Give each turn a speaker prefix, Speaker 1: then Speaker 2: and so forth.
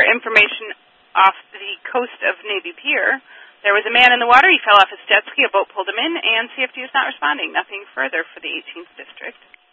Speaker 1: information off the coast of Navy Pier. There was a man in the water. He fell off his jet ski. A boat pulled him in, and CFD is not responding. Nothing further for the 18th District.